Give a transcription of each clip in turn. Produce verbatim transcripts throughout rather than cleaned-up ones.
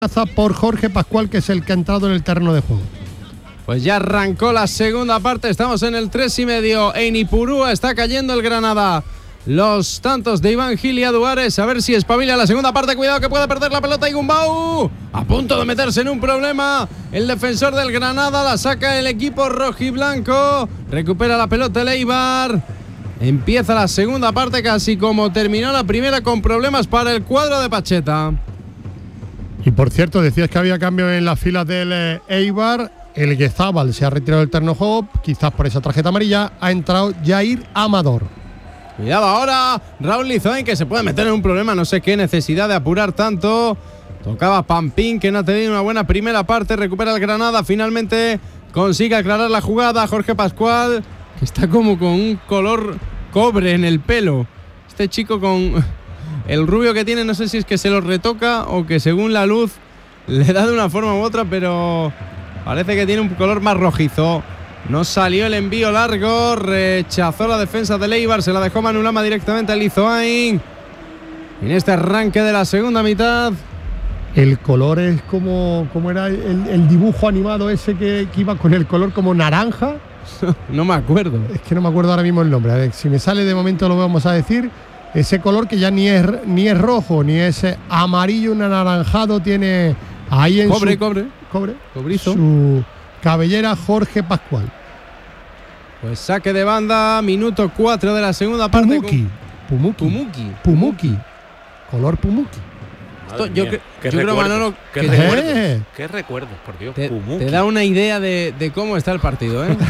por Jorge Pascual, que es el que ha entrado en el terreno de juego. Pues ya arrancó la segunda parte, estamos en el tres y medio. En Ipurúa está cayendo el Granada. Los tantos de Iván Gil y Aduares, a ver si espabila la segunda parte. Cuidado que puede perder la pelota Igumbau. A punto de meterse en un problema. El defensor del Granada la saca el equipo rojiblanco. Recupera la pelota el Eibar. Empieza la segunda parte casi como terminó la primera, con problemas para el cuadro de Pacheta. Y por cierto, decías que había cambios en las filas del eh, Eibar. El Guezábal se ha retirado del terreno de juego, quizás por esa tarjeta amarilla. Ha entrado Jair Amador. Cuidado ahora, Raúl Lizoen, que se puede meter en un problema, no sé qué necesidad de apurar tanto. Tocaba Pampín, que no ha tenido una buena primera parte, recupera el Granada, finalmente consigue aclarar la jugada. Jorge Pascual, que está como con un color cobre en el pelo. Este chico con el rubio que tiene, no sé si es que se lo retoca o que según la luz le da de una forma u otra, pero parece que tiene un color más rojizo. No salió el envío largo, rechazó la defensa de Eibar, se la dejó Manulama directamente a Lizoain. En este arranque de la segunda mitad. El color es como, como era el, el dibujo animado ese que, que iba con el color como naranja. No me acuerdo. Es que no me acuerdo ahora mismo el nombre. A ver, si me sale de momento lo vamos a decir. Ese color que ya ni es, ni es rojo, ni es amarillo, un anaranjado, tiene ahí en cobre, su, cobre, cobre, cobrizo. Su cabellera Jorge Pascual. Pues saque de banda, minuto cuatro de la segunda parte. Pumuki. Con... Pumuki. Pumuki. Pumuki. Color Pumuki. Esto, yo, mía, yo creo, Manolo, ¿Qué, que recuerdos, ¿Eh? ¿Qué recuerdos, por Dios? Te, Pumuki. te da una idea de, de cómo está el partido, ¿eh?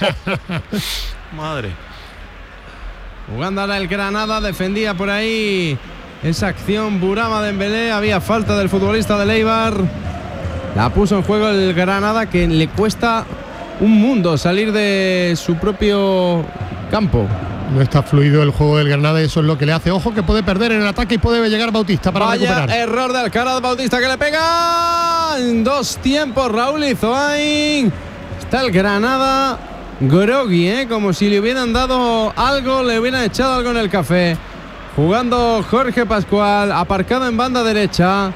Madre. Jugando ahora el Granada, defendía por ahí esa acción Burama Dembélé, había falta del futbolista del Eibar. La puso en juego el Granada, que le cuesta un mundo salir de su propio campo. No está fluido el juego del Granada, eso es lo que le hace. Ojo que puede perder en el ataque y puede llegar Bautista para Vaya recuperar. Error de Alcaraz, Bautista que le pega en dos tiempos. Raúl Lizoain. Está el Granada groggy, ¿eh? Como si le hubieran dado algo, le hubieran echado algo en el café. Jugando Jorge Pascual, aparcado en banda derecha.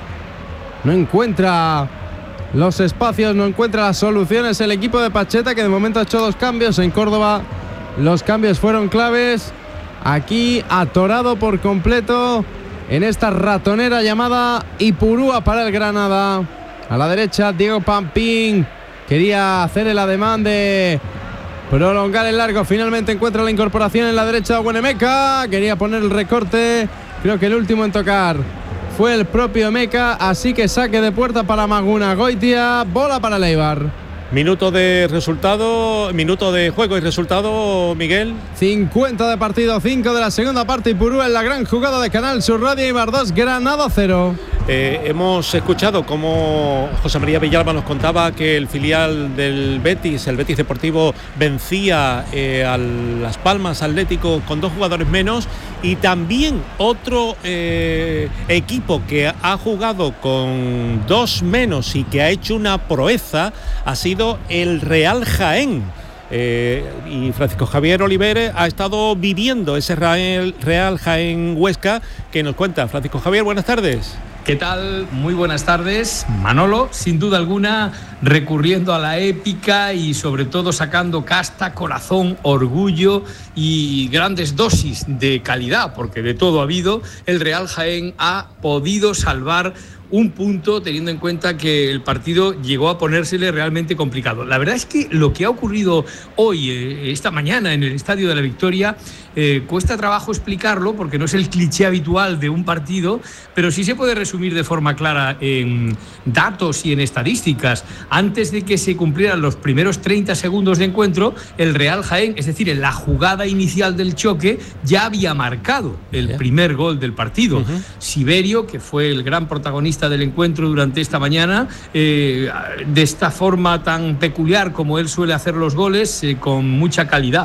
No encuentra los espacios, no encuentra las soluciones el equipo de Pacheta, que de momento ha hecho dos cambios. En Córdoba los cambios fueron claves. Aquí atorado por completo en esta ratonera llamada Ipurúa para el Granada. A la derecha Diego Pampín quería hacer el ademán de prolongar el largo. Finalmente encuentra la incorporación en la derecha de Buenemeca. Quería poner el recorte. Creo que el último en tocar fue el propio Meca, así que saque de puerta para Maguna Goitia, bola para el Eibar. Minuto de resultado, minuto de juego y resultado, Miguel. cincuenta de partido, cinco de la segunda parte. Ipurúa en la gran jugada de Canal Sur Radio. Eibar dos, Granada cero. Eh, hemos escuchado cómo José María Villalba nos contaba que el filial del Betis, el Betis Deportivo, vencía eh, a Las Palmas Atlético con dos jugadores menos, y también otro eh, equipo que ha jugado con dos menos y que ha hecho una proeza ha sido el Real Jaén. Eh, y Francisco Javier Oliveres ha estado viviendo ese Real, Real Jaén Huesca, que nos cuenta. Francisco Javier, buenas tardes. ¿Qué tal? Muy buenas tardes. Manolo, sin duda alguna, recurriendo a la épica y sobre todo sacando casta, corazón, orgullo y grandes dosis de calidad, porque de todo ha habido, el Real Jaén ha podido salvar un punto, teniendo en cuenta que el partido llegó a ponérsele realmente complicado. La verdad es que lo que ha ocurrido hoy, eh, esta mañana, en el Estadio de la Victoria, eh, cuesta trabajo explicarlo, porque no es el cliché habitual de un partido, pero sí se puede resumir de forma clara en datos y en estadísticas. Antes de que se cumplieran los primeros treinta segundos de encuentro, el Real Jaén, es decir, en la jugada inicial del choque, ya había marcado el primer gol del partido. Uh-huh. Siberio, que fue el gran protagonista del encuentro durante esta mañana, eh, de esta forma tan peculiar como él suele hacer los goles, eh, con mucha calidad.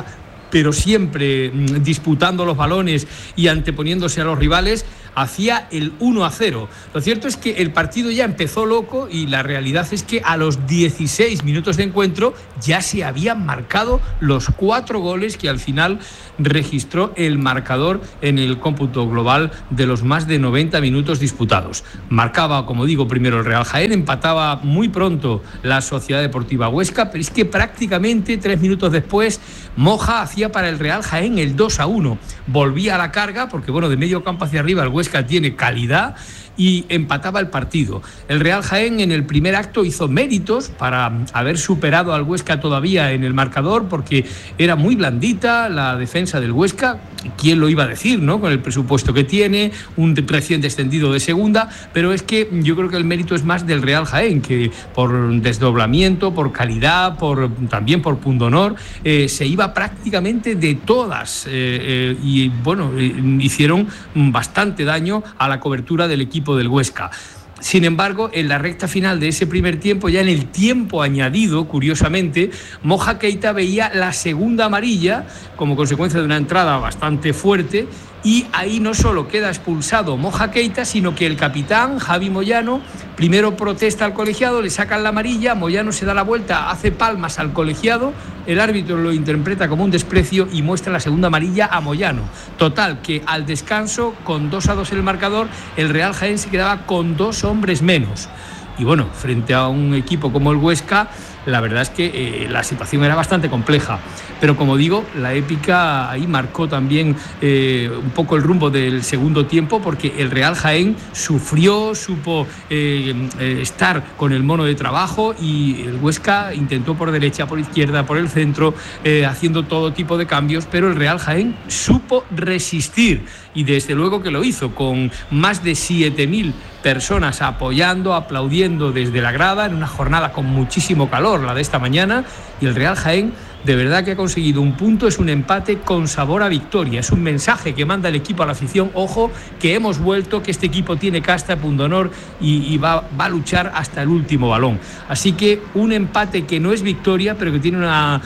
pero siempre mmm, disputando los balones y anteponiéndose a los rivales, hacía el uno a cero. Lo cierto es que el partido ya empezó loco y la realidad es que a los dieciséis minutos de encuentro ya se habían marcado los cuatro goles que al final registró el marcador en el cómputo global de los más de noventa minutos disputados. Marcaba, como digo, primero el Real Jaén, empataba muy pronto la Sociedad Deportiva Huesca, pero es que prácticamente tres minutos después Moja hacía para el Real Jaén el dos a uno. Volvía a la carga porque, bueno, de medio campo hacia arriba el Huesca tiene calidad y empataba el partido. El Real Jaén en el primer acto hizo méritos para haber superado al Huesca todavía en el marcador, porque era muy blandita la defensa del Huesca. ¿Quién lo iba a decir, no? Con el presupuesto que tiene, un recién descendido de segunda, pero es que yo creo que el mérito es más del Real Jaén, que por desdoblamiento, por calidad, por también por pundonor, eh, se iba prácticamente de todas eh, eh, y bueno, eh, hicieron bastante daño a la cobertura del equipo del Huesca. Sin embargo, en la recta final de ese primer tiempo, ya en el tiempo añadido, curiosamente, Moja Keita veía la segunda amarilla como consecuencia de una entrada bastante fuerte, y ahí no solo queda expulsado Moja Keita, sino que el capitán, Javi Moyano, primero protesta al colegiado, le sacan la amarilla, Moyano se da la vuelta, hace palmas al colegiado, el árbitro lo interpreta como un desprecio y muestra la segunda amarilla a Moyano. Total, que al descanso, con dos a dos en el marcador, el Real Jaén se quedaba con dos hombres menos. Y bueno, frente a un equipo como el Huesca, la verdad es que eh, la situación era bastante compleja. Pero como digo, la épica ahí marcó también eh, un poco el rumbo del segundo tiempo, porque el Real Jaén sufrió, supo eh, eh, estar con el mono de trabajo, y el Huesca intentó por derecha, por izquierda, por el centro, eh, haciendo todo tipo de cambios, pero el Real Jaén supo resistir, y desde luego que lo hizo, con más de siete mil personas apoyando, aplaudiendo desde la grada, en una jornada con muchísimo calor, la de esta mañana, y el Real Jaén de verdad que ha conseguido un punto, es un empate con sabor a victoria, es un mensaje que manda el equipo a la afición: ojo, que hemos vuelto, que este equipo tiene casta, pundonor y, y va, va a luchar hasta el último balón. Así que un empate que no es victoria, pero que tiene una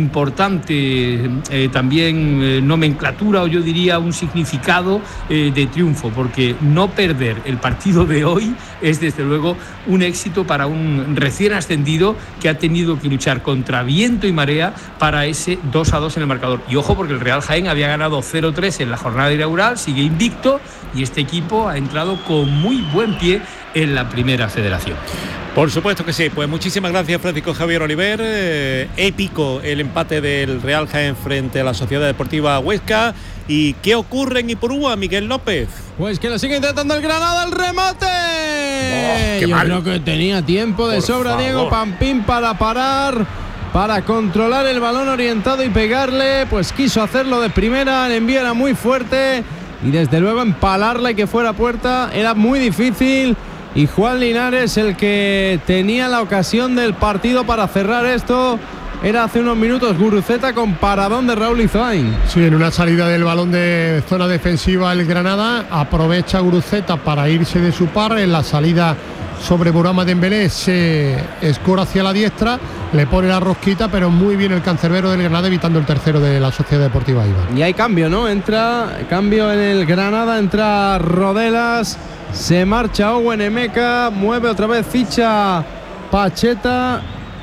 importante eh, también eh, nomenclatura, o yo diría un significado eh, de triunfo, porque no perder el partido de hoy es desde luego un éxito para un recién ascendido que ha tenido que luchar contra viento y marea para ese dos a dos en el marcador. Y ojo, porque el Real Jaén había ganado cero tres en la jornada inaugural, sigue invicto, y este equipo ha entrado con muy buen pie en la primera federación. Por supuesto que sí. Pues muchísimas gracias, Francisco Javier Oliver. Eh, épico el empate del Real Jaén frente a la Sociedad Deportiva Huesca. ¿Y qué ocurre en Ipurúa, Miguel López? Pues que lo sigue intentando el Granada, el remate. Oh, qué Yo mal. creo que tenía tiempo de Por sobra favor. Diego Pampín para parar, para controlar el balón orientado y pegarle. Pues quiso hacerlo de primera, el envío era muy fuerte, y desde luego empalarla y que fuera puerta era muy difícil. Y Juan Linares, el que tenía la ocasión del partido para cerrar esto, era hace unos minutos Guruceta, con paradón de Raúl Izoain. Sí, en una salida del balón de zona defensiva el Granada, aprovecha Guruceta para irse de su par. En la salida sobre Bourama Dembélé se escora hacia la diestra, le pone la rosquita, pero muy bien el cancerbero del Granada, evitando el tercero de la Sociedad Deportiva Eibar. Y hay cambio, ¿no? Entra, cambio en el Granada, entra Rodelas, se marcha Owen Emeka, mueve otra vez ficha Pacheta,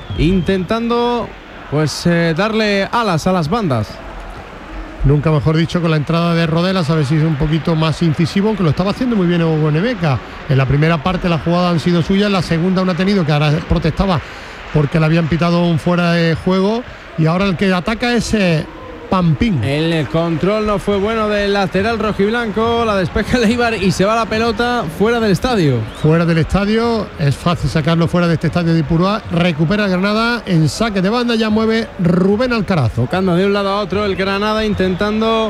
intentando pues eh, darle alas a las bandas. Nunca mejor dicho, con la entrada de Rodelas, a ver si es un poquito más incisivo, aunque lo estaba haciendo muy bien Owen Emeka. En la primera parte la jugada han sido suyas, en la segunda no ha tenido, que ahora protestaba porque le habían pitado un fuera de juego, y ahora el que ataca es eh, Pampín. El control no fue bueno del lateral rojiblanco, la despeja el Eibar y se va la pelota fuera del estadio. Fuera del estadio, es fácil sacarlo fuera de este estadio de Ipurúa. Recupera Granada en saque de banda, ya mueve Rubén Alcaraz. Tocando de un lado a otro el Granada, intentando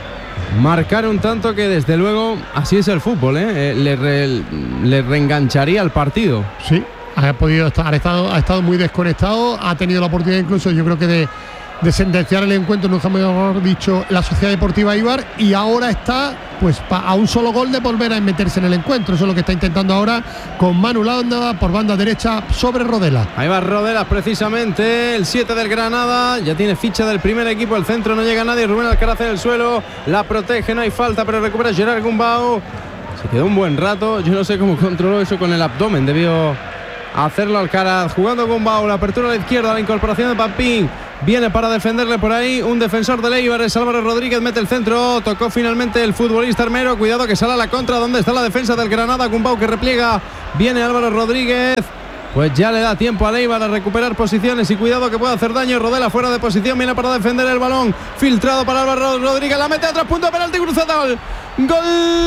marcar un tanto que desde luego así es el fútbol, ¿eh? le, re, le reengancharía el partido. Sí, ha podido estar, ha estado, ha estado muy desconectado, ha tenido la oportunidad incluso, yo creo que de de sentenciar el encuentro, nunca mejor dicho, la Sociedad Deportiva Eibar, y ahora está pues a un solo gol de volver a meterse en el encuentro. Eso es lo que está intentando ahora con Manu Landa por banda derecha sobre Rodela. Ahí va Rodela precisamente, el siete del Granada, ya tiene ficha del primer equipo, el centro no llega a nadie, Rubén Alcaraz en el suelo, la protege, no hay falta, pero recupera Gerard Gumbau. Se quedó un buen rato, yo no sé cómo controló eso con el abdomen, debió hacerlo Alcaraz, jugando Gumbau, la apertura a la izquierda, la incorporación de Papín. Viene para defenderle por ahí un defensor del Eibar, es Álvaro Rodríguez, mete el centro, tocó finalmente el futbolista Armero, cuidado que sale a la contra, ¿dónde está la defensa del Granada? Gumbau que repliega, viene Álvaro Rodríguez, pues ya le da tiempo al Eibar a recuperar posiciones y cuidado que puede hacer daño. Rodela fuera de posición, viene para defender el balón, filtrado para Álvaro Rodríguez, la mete a tres puntos, penalti cruzado, gol